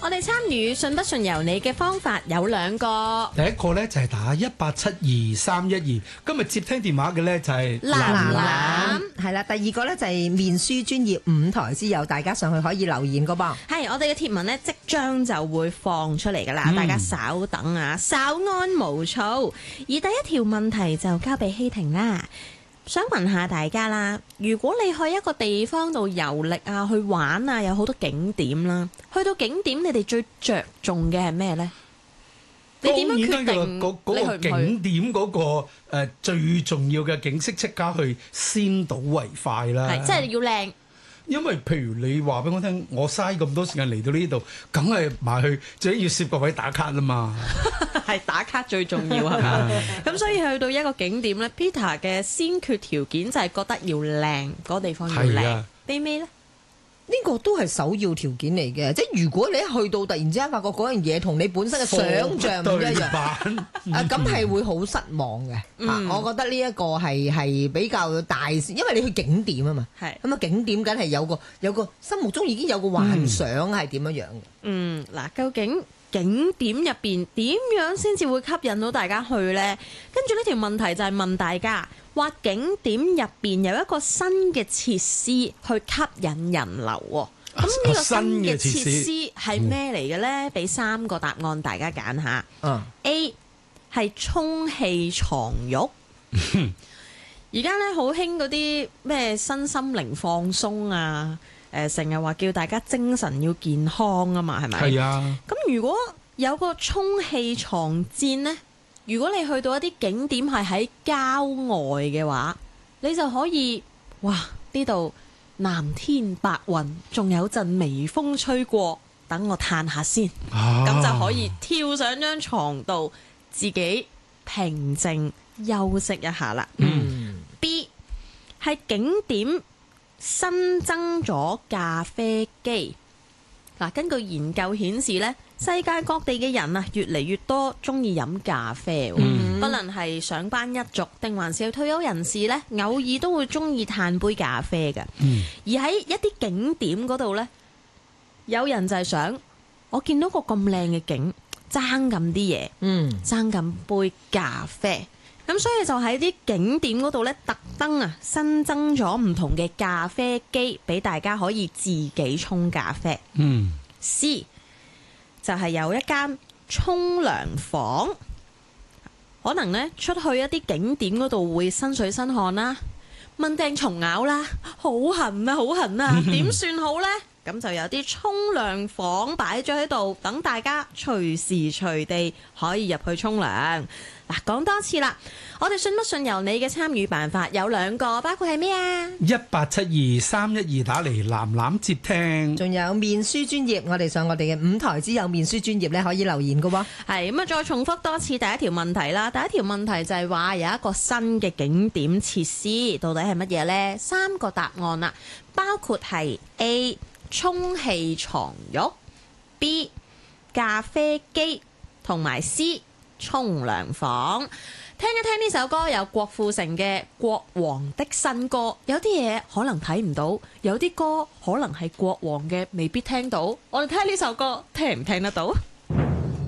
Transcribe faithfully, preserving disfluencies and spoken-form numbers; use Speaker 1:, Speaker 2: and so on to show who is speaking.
Speaker 1: 我哋參與信不信由你嘅方法有兩個。
Speaker 2: 第一個咧就係打一八七二三一二，今日接聽電話嘅咧就係
Speaker 1: 藍藍，
Speaker 3: 係啦。第二個咧就係面書專頁五台之友，大家上去可以留言噶噃。
Speaker 1: 係我哋嘅貼文呢，即將就會放出嚟噶啦，嗯、大家稍等啊，稍安毋躁。而第一條問題就交俾希婷啦。想問下大家啦，如果你去一個地方度遊歷啊，去玩啊，有好多景點啦，去到景點你哋最着重嘅係咩呢？你點樣決定
Speaker 2: 嗰嗰個景點嗰個誒最重要嘅景色，即刻去先睹為快啦。
Speaker 1: 係，即係要靚。
Speaker 2: 因為譬如你話俾我聽，我嘥咁多時間嚟到呢度，梗係埋去最緊要攝個位打卡啦嘛。
Speaker 1: 係打卡最重要係嘛？咁所以去到一個景點咧 ，Peter 嘅先決條件就係覺得要靚，嗰個地方要靚。你咩咧？
Speaker 3: 呢個都係首要條件嚟嘅，即係如果你一去到突然之間發覺嗰樣嘢同你本身嘅想像唔一樣，啊咁係會好失望嘅。嗯啊、我覺得呢一個係係比較大，因為你去景點啊嘛，咁啊景點梗係有個有個心目中已經有個幻想係點樣樣嘅。嗯，嗱、
Speaker 1: 嗯，究竟景點入邊點樣先至會吸引到大家去呢？跟住呢條問題就係問大家。話景點入邊有一個新嘅設施去吸引人流喎，咁呢、啊、個新嘅設施係咩嚟嘅呢？俾、嗯、三個答案大家揀下。嗯、A 係充氣床褥，而家咧好興嗰啲咩身心靈放鬆啊，誒成日話叫大家精神要健康啊嘛，係咪？係啊。咁如果有個充氣床墊呢？如果你去到一啲景點係喺郊外嘅話，你就可以哇呢度藍天白雲，仲有陣微風吹過，等我嘆下先，咁、啊、就可以跳上張床度，自己平靜休息一下啦。嗯、B 係景點新增咗咖啡機。嗱，根據研究顯示咧，世界各地嘅人啊，越嚟越多中意飲咖啡，嗯、不論係上班一族定還是退休人士咧，偶爾都會中意嘆杯咖啡嘅。嗯、而喺一啲景點嗰度咧，有人就係想，我見到個咁靚嘅景，爭咁啲嘢，爭咁、嗯、杯咖啡，咁所以就喺啲景點嗰度咧，特登啊新增咗唔同嘅咖啡機，俾大家可以自己沖咖啡。嗯、C 就係有一間沖涼房，可能咧出去一啲景點嗰度會身水身汗啦，蚊叮蟲咬啦，好痕啊好痕啊，點算好呢？咁就有啲沖涼房擺咗喺度，等大家隨時隨地可以入去沖涼。嗱，講多次啦，我哋信不信由你嘅參與辦法有兩個，包括係咩啊？一
Speaker 2: 八七二三一二打嚟藍藍接聽，
Speaker 3: 仲有面書專頁，我哋上我哋嘅五台之友面書專頁咧可以留言噶喎。
Speaker 1: 係咁啊，再重複多次第一條問題啦。第一條問題就係話有一個新嘅景點設施，到底係乜嘢呢？三個答案啦，包括係 A 充氣床褥、B 咖啡機同埋 C 沖涼房。聽一聽呢首歌，有郭富城嘅《國王的新歌》。有啲嘢可能睇唔到，有啲歌可能係國王嘅，未必聽到。我哋聽呢首歌，聽唔聽得到？